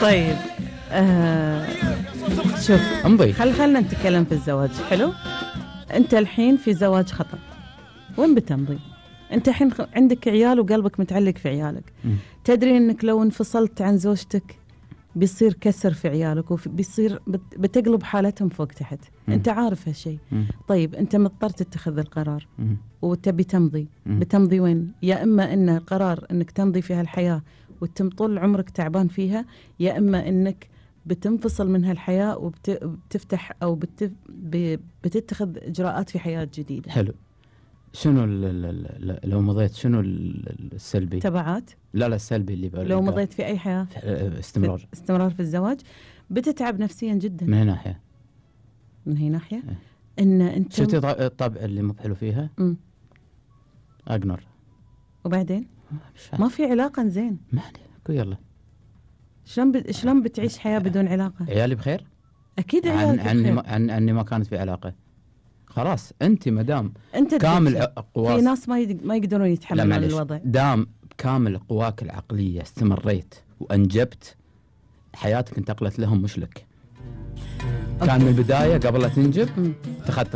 طيب شوف امضي. خلنا نتكلم في الزواج. حلو، انت الحين في زواج خطأ، وين بتمضي؟ انت الحين عندك عيال وقلبك متعلق في عيالك. تدري انك لو انفصلت عن زوجتك بيصير كسر في عيالك، وبيصير بتقلب حالتهم فوق تحت. انت عارف هالشيء. طيب انت مضطر تتخذ القرار وتبي تمضي. بتمضي وين؟ يا اما ان قرار انك تمضي في هالحياة وتم طول عمرك تعبان فيها، يا اما انك بتنفصل من هالحياة وبتفتح او بتتخذ اجراءات في حياة جديدة. حلو. شنو لو مضيت شنو السلبي؟ تبعات؟ لا السلبي اللي لو مضيت في اي حياة استمرار في الزواج بتتعب نفسيا جدا. من هي ناحية؟ من هي ناحية ان انت شفتي الطبع اللي مو حلو فيها؟ اقنر. وبعدين ما في علاقة زين. ما عليه، يلا. شلون بتعيش حياة بدون علاقة؟ عيالي بخير؟ اكيد عيالك بخير. عني ما كانت في علاقة. خلاص انت مدام انت كامل قواك، في ناس ما يقدرون يتحملون الوضع. دام كامل قواك العقلية استمريت وانجبت، حياتك انتقلت لهم مش لك. كان من البداية قبل لا تنجب اتخذت